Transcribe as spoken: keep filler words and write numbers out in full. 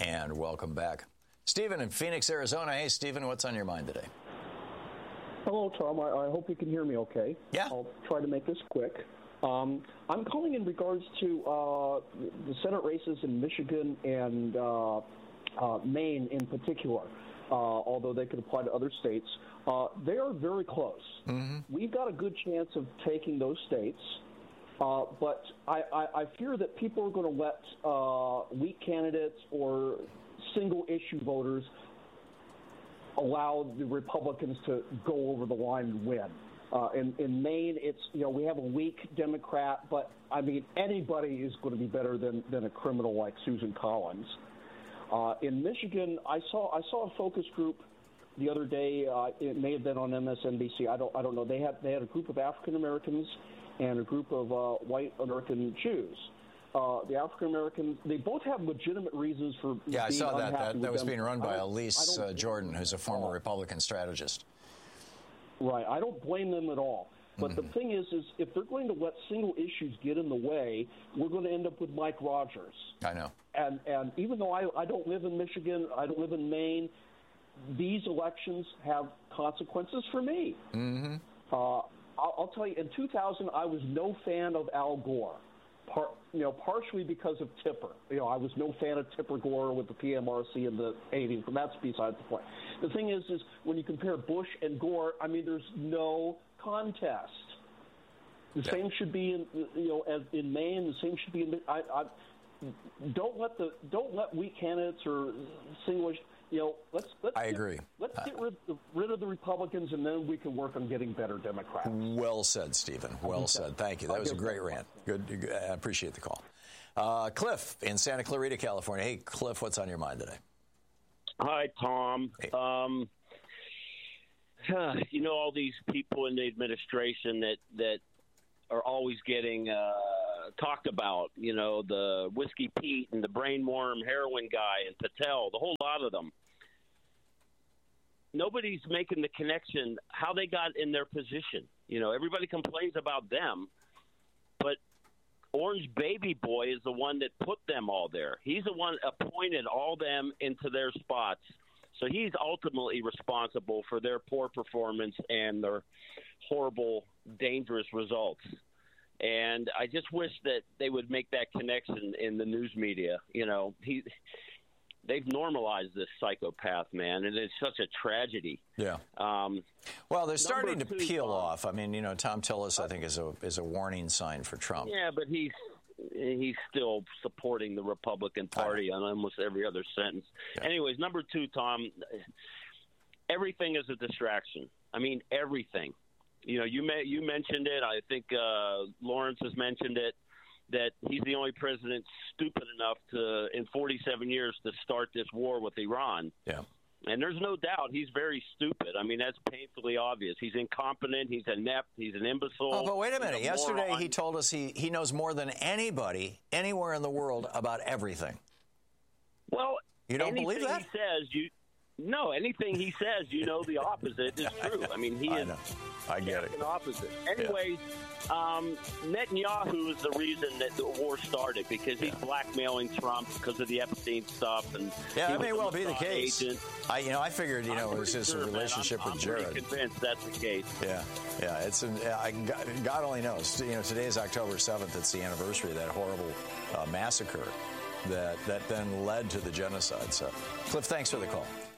And welcome back. Stephen in Phoenix, Arizona. Hey, Stephen, what's on your mind today? Hello, Tom. I, I hope you can hear me okay. Yeah. I'll try to make this quick. Um, I'm calling in regards to uh, the Senate races in Michigan and uh, uh, Maine in particular, uh, although they could apply to other states. Uh, they are very close. Mm-hmm. We've got a good chance of taking those states, uh, but I, I, I fear that people are going to let uh, weak candidates or single-issue voters allow the Republicans to go over the line and win. Uh, in, in Maine, it's, you know, we have a weak Democrat, but, I mean, anybody is going to be better than, than a criminal like Susan Collins. Uh, in Michigan, I saw I saw a focus group the other day. Uh, it may have been on M S N B C. I don't I don't know. They had they had a group of African Americans and a group of uh, white American Jews. Uh, the African Americans, they both have legitimate reasons for yeah, being I saw that. That, that was them. being run by Elise uh, Jordan, who's a former uh, Republican strategist. Right. I don't blame them at all. But mm-hmm. the thing is, is if they're going to let single issues get in the way, we're going to end up with Mike Rogers. I know. And and even though I, I don't live in Michigan, I don't live in Maine, these elections have consequences for me. Mm-hmm. Uh, I'll, I'll tell you, in two thousand, I was no fan of Al Gore. Par, you know, partially because of Tipper. You know, I was no fan of Tipper Gore with the P M R C in the eighties, but that's besides the point. The thing is, is when you compare Bush and Gore, I mean, there's no contest. The yeah. same should be in, you know, as in Maine. The same should be in. I, I don't let the don't let weak candidates or single. You know, let's let's. I get, agree. Let's get rid, rid of the Republicans, and then we can work on getting better Democrats. Well said, Stephen. Well said. Thank you. That was a great rant. Good. I appreciate the call. Uh, Cliff in Santa Clarita, California. Hey, Cliff, what's on your mind today? Hi, Tom. Hey. Um, you know, all these people in the administration that that are always getting uh, talked about. You know, the Whiskey Pete and the brainworm heroin guy and Patel, the whole lot of them. Nobody's making the connection how they got in their position. You know, everybody complains about them, but Orange Baby Boy is the one that put them all there. He's the one appointed all them into their spots. So he's ultimately responsible for their poor performance and their horrible, dangerous results. And I just wish that they would make that connection in the news media. You know, he... They've normalized this psychopath, man, and it's such a tragedy. Yeah. Um, well, they're starting to two, peel um, off. I mean, you know, Tom Tillis, I think, is a is a warning sign for Trump. Yeah, but he's he's still supporting the Republican Party on almost every other sentence. Yeah. Anyways, number two, Tom, everything is a distraction. I mean, everything. You know, you may, you mentioned it. I think uh, Lawrence has mentioned it. That he's the only president stupid enough to, in forty-seven years, to start this war with Iran. Yeah. And there's no doubt he's very stupid. I mean, that's painfully obvious. He's incompetent. He's inept. He's an imbecile. Oh, but wait a minute. A Yesterday moron. he told us he, he knows more than anybody anywhere in the world about everything. Well, you don't anything believe that? He says you no anything he says, you know, the opposite is true. I mean, he I is know. I get it. An opposite. Anyways. Yeah. Um, Netanyahu is the reason that the war started because he's yeah. blackmailing Trump because of the Epstein stuff, and yeah, that may well be the case. Agent. I, you know, I figured, you know, it was his sure, relationship I'm, with Jared. I'm pretty convinced that's the case. Yeah, yeah, it's an, I, God only knows. You know, today is October seventh. It's the anniversary of that horrible uh, massacre that that then led to the genocide. So, Cliff, thanks for the call.